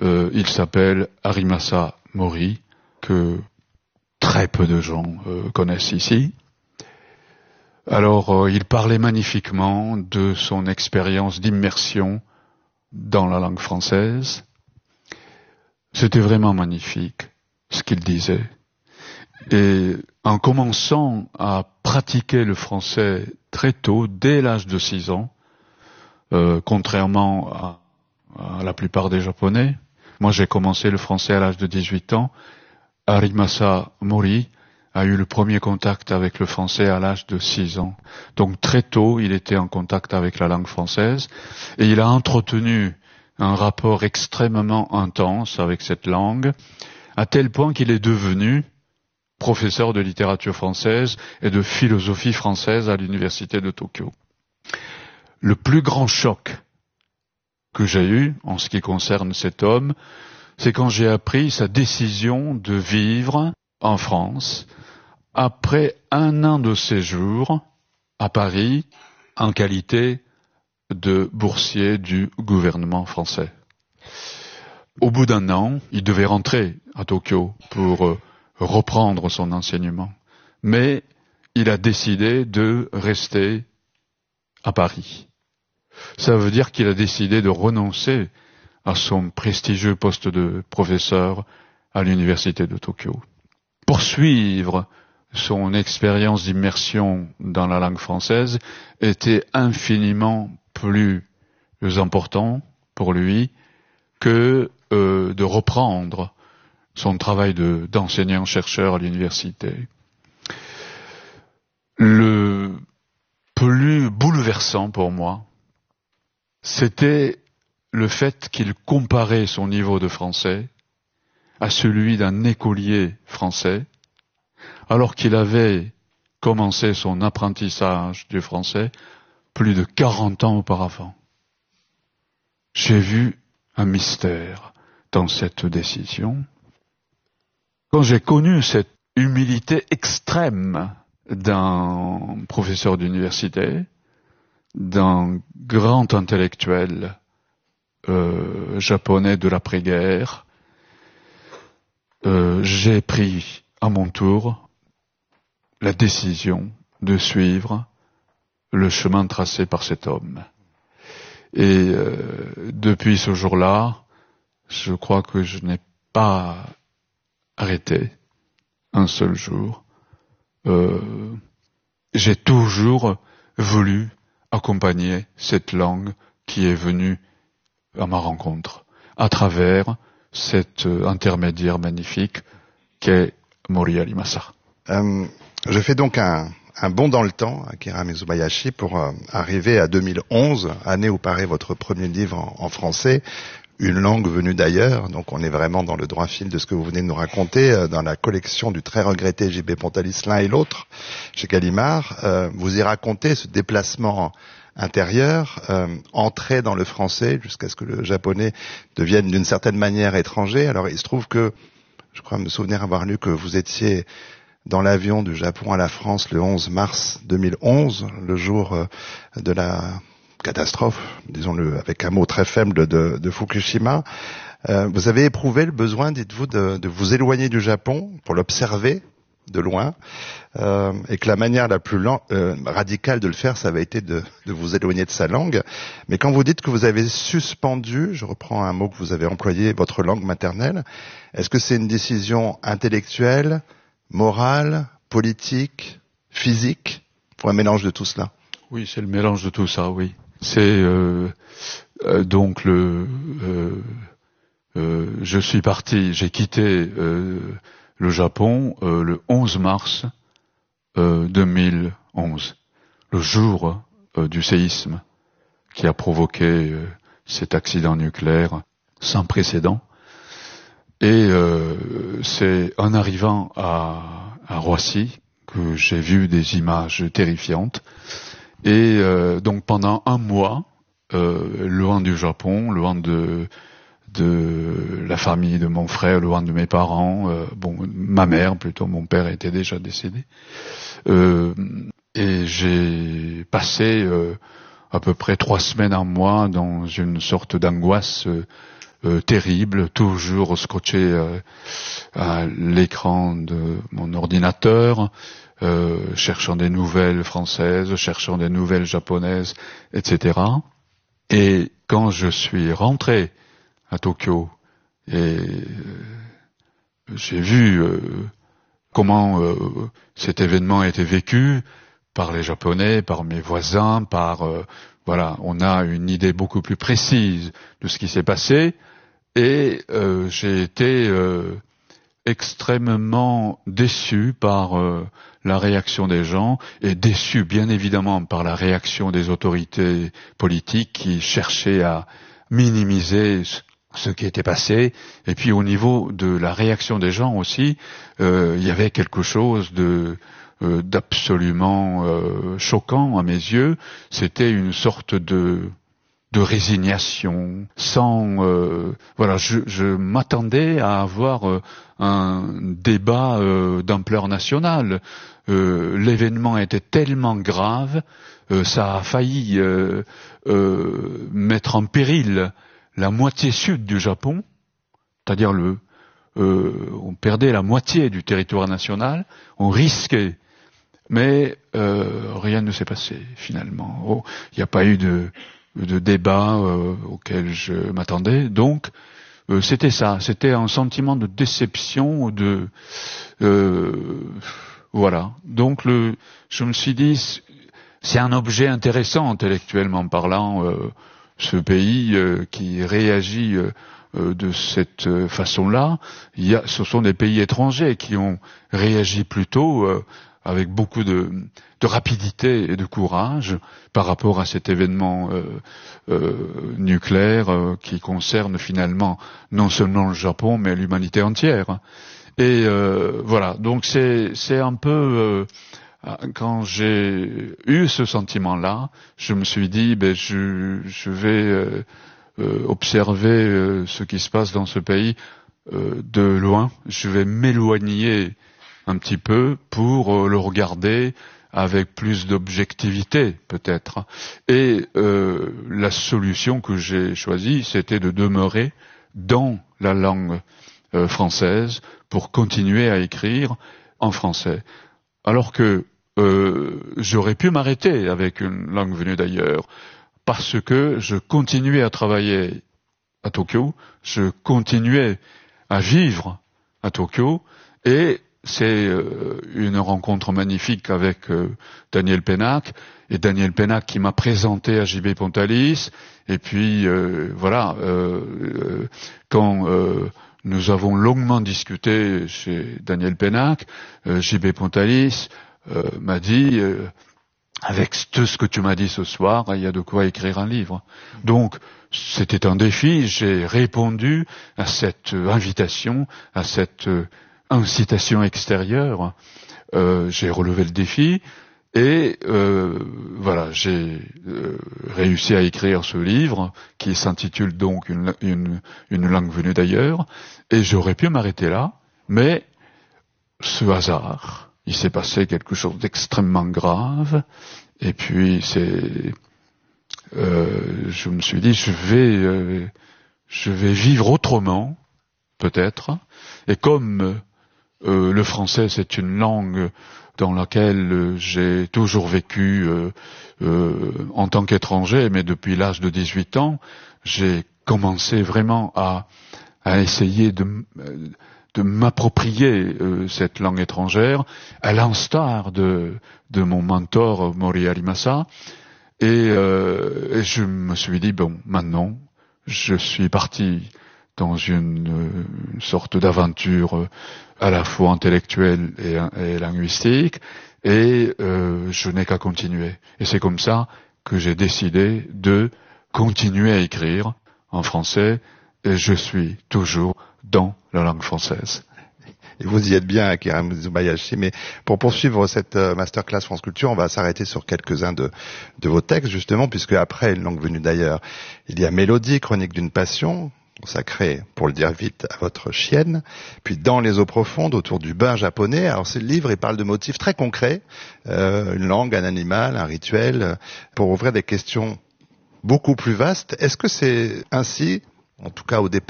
Il s'appelle Harimasa Mori, que très peu de gens connaissent ici. Alors, il parlait magnifiquement de son expérience d'immersion dans la langue française. C'était vraiment magnifique ce qu'il disait. Et en commençant à pratiquer le français très tôt, dès l'âge de 6 ans, contrairement à la plupart des Japonais, moi j'ai commencé le français à l'âge de 18 ans, Harimasa Mori a eu le premier contact avec le français à l'âge de 6 ans. Donc très tôt, il était en contact avec la langue française et il a entretenu un rapport extrêmement intense avec cette langue, à tel point qu'il est devenu professeur de littérature française et de philosophie française à l'université de Tokyo. Le plus grand choc que j'ai eu en ce qui concerne cet homme, c'est quand j'ai appris sa décision de vivre en France après 1 an de séjour à Paris en qualité de boursier du gouvernement français. Au bout d'1 an, il devait rentrer à Tokyo pour reprendre son enseignement. Mais il a décidé de rester à Paris. Ça veut dire qu'il a décidé de renoncer à son prestigieux poste de professeur à l'université de Tokyo. Poursuivre son expérience d'immersion dans la langue française était infiniment plus important pour lui que de reprendre son travail d'enseignant-chercheur à l'université. Le plus bouleversant pour moi, c'était le fait qu'il comparait son niveau de français à celui d'un écolier français, alors qu'il avait commencé son apprentissage du français plus de 40 ans auparavant. J'ai vu un mystère dans cette décision. Quand j'ai connu cette humilité extrême d'un professeur d'université, d'un grand intellectuel japonais de l'après-guerre, j'ai pris à mon tour la décision de suivre le chemin tracé par cet homme. Et depuis ce jour-là, je crois que je n'ai pas arrêté un seul jour. J'ai toujours voulu accompagner cette langue qui est venue à ma rencontre, à travers cet intermédiaire magnifique qu'est Mori Harimasa. Je fais donc un bond dans le temps, Akira Mizubayashi, pour arriver à 2011, année où paraît votre premier livre en français, Une langue venue d'ailleurs. Donc on est vraiment dans le droit fil de ce que vous venez de nous raconter, dans la collection du très regretté J.B. Pontalis, l'un et l'autre, chez Gallimard. Vous y racontez ce déplacement intérieur, entrer dans le français jusqu'à ce que le japonais devienne d'une certaine manière étranger. Alors il se trouve que, je crois me souvenir avoir lu que vous étiez dans l'avion du Japon à la France le 11 mars 2011, le jour de la catastrophe, disons-le avec un mot très faible, de Fukushima. Vous avez éprouvé le besoin, dites-vous, de vous éloigner du Japon pour l'observer de loin, et que la manière la plus radicale de le faire, ça avait été de vous éloigner de sa langue. Mais quand vous dites que vous avez suspendu, je reprends un mot que vous avez employé, votre langue maternelle, est-ce que c'est une décision intellectuelle, morale, politique, physique, pour un mélange de tout cela? Oui, c'est le mélange de tout ça, oui. C'est donc je suis parti, j'ai quitté le Japon le 11 mars 2011, le jour du séisme qui a provoqué cet accident nucléaire sans précédent. Et c'est en arrivant à Roissy que j'ai vu des images terrifiantes. Et donc pendant 1 mois, loin du Japon, loin de la famille de mon frère, loin de mes parents, ma mère plutôt, mon père était déjà décédé. Et j'ai passé à peu près 3 semaines, 1 mois dans une sorte d'angoisse terrible, toujours scotché à l'écran de mon ordinateur, cherchant des nouvelles françaises, cherchant des nouvelles japonaises, etc. Et quand je suis rentré à Tokyo et j'ai vu comment cet événement a été vécu par les Japonais, par mes voisins, voilà, on a une idée beaucoup plus précise de ce qui s'est passé. Et j'ai été extrêmement déçu par la réaction des gens et déçu bien évidemment par la réaction des autorités politiques qui cherchaient à minimiser ce qui était passé. Et puis au niveau de la réaction des gens aussi, il y avait quelque chose d'absolument choquant à mes yeux. C'était une sorte de résignation, voilà, je m'attendais à avoir un débat d'ampleur nationale. L'événement était tellement grave, ça a failli mettre en péril la moitié sud du Japon, c'est-à-dire on perdait la moitié du territoire national, on risquait. Mais rien ne s'est passé finalement. Il n'y a pas eu de débat auquel je m'attendais. Donc, c'était ça. C'était un sentiment de déception, voilà. Donc, je me suis dit, c'est un objet intéressant intellectuellement parlant, ce pays qui réagit de cette façon-là. Ce sont des pays étrangers qui ont réagi plutôt avec beaucoup de rapidité et de courage par rapport à cet événement nucléaire qui concerne finalement non seulement le Japon mais l'humanité entière. Et voilà, donc c'est un peu quand j'ai eu ce sentiment-là, je me suis dit je vais observer ce qui se passe dans ce pays de loin. Je vais m'éloigner un petit peu pour le regarder avec plus d'objectivité peut-être. Et la solution que j'ai choisie, c'était de demeurer dans la langue française pour continuer à écrire en français. Alors que j'aurais pu m'arrêter avec une langue venue d'ailleurs, parce que je continuais à travailler à Tokyo, je continuais à vivre à Tokyo, et c'est une rencontre magnifique avec Daniel Pénac, et Daniel Pénac qui m'a présenté à J.B. Pontalis, et puis voilà, quand nous avons longuement discuté chez Daniel Pénac, J.B. Pontalis m'a dit avec tout ce que tu m'as dit ce soir, il y a de quoi écrire un livre. Donc, c'était un défi, j'ai répondu à cette invitation, à cette incitation extérieure, j'ai relevé le défi, et voilà, j'ai réussi à écrire ce livre, qui s'intitule donc une langue venue d'ailleurs, et j'aurais pu m'arrêter là, mais ce hasard, il s'est passé quelque chose d'extrêmement grave, et puis je me suis dit, je vais vivre autrement, peut-être, et comme le français c'est une langue dans laquelle j'ai toujours vécu en tant qu'étranger, mais depuis l'âge de 18 ans, j'ai commencé vraiment à essayer de m'approprier cette langue étrangère, à l'instar de mon mentor Mori Arimasa, et je me suis dit, bon, maintenant, je suis parti dans une sorte d'aventure à la fois intellectuelle et linguistique, et je n'ai qu'à continuer. Et c'est comme ça que j'ai décidé de continuer à écrire en français, et je suis toujours dans la langue française. Et vous y êtes bien, Akira Mizubayashi, mais pour poursuivre cette masterclass France Culture, on va s'arrêter sur quelques-uns de vos textes, justement, puisque après Une langue venue d'ailleurs, il y a Mélodie, chronique d'une passion, consacrée, pour le dire vite, à votre chienne, puis Dans les eaux profondes, autour du bain japonais. Alors ce livre, il parle de motifs très concrets, une langue, un animal, un rituel, pour ouvrir des questions beaucoup plus vastes. Est-ce que c'est ainsi, en tout cas au départ,